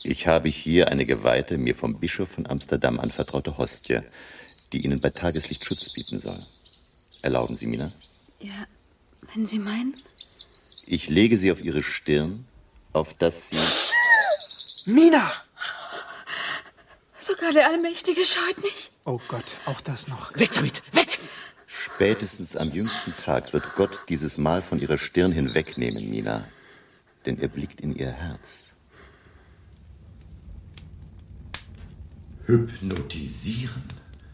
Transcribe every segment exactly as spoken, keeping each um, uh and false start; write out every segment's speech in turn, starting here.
Ich habe hier eine geweihte, mir vom Bischof von Amsterdam anvertraute Hostie, die Ihnen bei Tageslicht Schutz bieten soll. Erlauben Sie, Mina? Ja, wenn Sie meinen. Ich lege sie auf Ihre Stirn, auf dass Sie... Mina! Sogar der Allmächtige scheut mich. Oh Gott, auch das noch. Weg damit, weg! Spätestens am jüngsten Tag wird Gott dieses Mal von Ihrer Stirn hinwegnehmen, Mina. Denn er blickt in Ihr Herz. Hypnotisieren?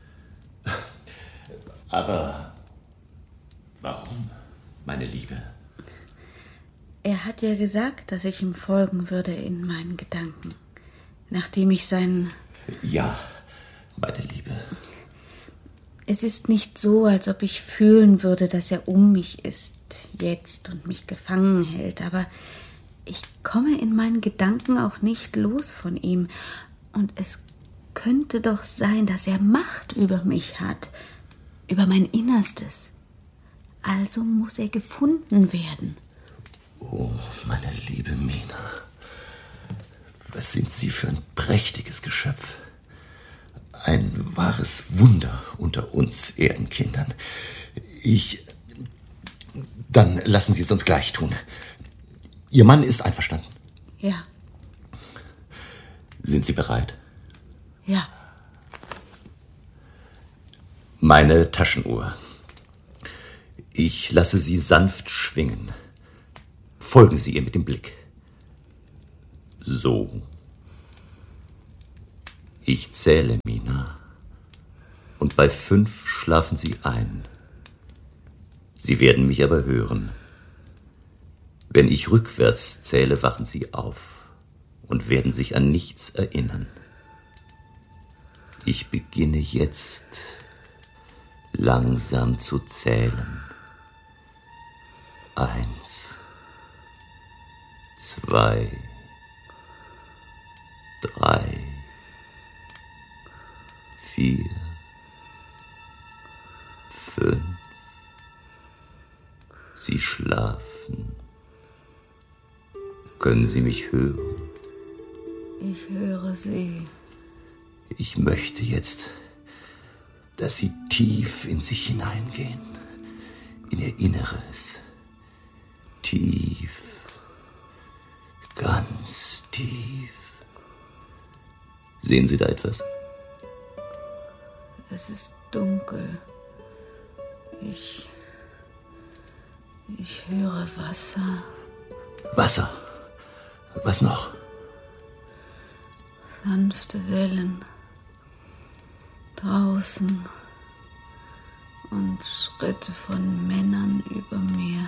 Aber warum, meine Liebe? Er hat ja gesagt, dass ich ihm folgen würde in meinen Gedanken, nachdem ich seinen... Ja, meine Liebe. Es ist nicht so, als ob ich fühlen würde, dass er um mich ist, jetzt und mich gefangen hält, aber ich komme in meinen Gedanken auch nicht los von ihm. Und es könnte doch sein, dass er Macht über mich hat, über mein Innerstes. Also muss er gefunden werden. Oh, meine liebe Mina, was sind Sie für ein prächtiges Geschöpf. Ein wahres Wunder unter uns Erdenkindern. Ich... Dann lassen Sie es uns gleich tun. Ihr Mann ist einverstanden? Ja. Sind Sie bereit? Ja. Meine Taschenuhr. Ich lasse sie sanft schwingen. Folgen Sie ihr mit dem Blick. So. Ich zähle, Mina. Und bei fünf schlafen Sie ein. Sie werden mich aber hören. Wenn ich rückwärts zähle, wachen Sie auf und werden sich an nichts erinnern. Ich beginne jetzt langsam zu zählen. Eins, zwei, drei, vier, fünf. Sie schlafen. Können Sie mich hören? Ich höre Sie. Ich möchte jetzt, dass Sie tief in sich hineingehen, in Ihr Inneres. Tief, ganz tief. Sehen Sie da etwas? Es ist dunkel. Ich... Ich höre Wasser. Wasser? Was noch? Sanfte Wellen. Draußen. Und Schritte von Männern über mir.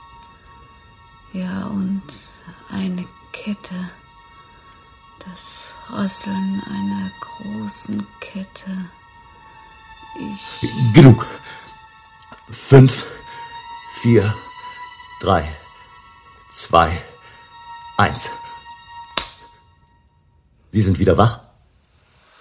Ja, und eine Kette. Das Rasseln einer großen Kette. Ich... Genug. Fünf, vier, drei, zwei, eins. Sie sind wieder wach?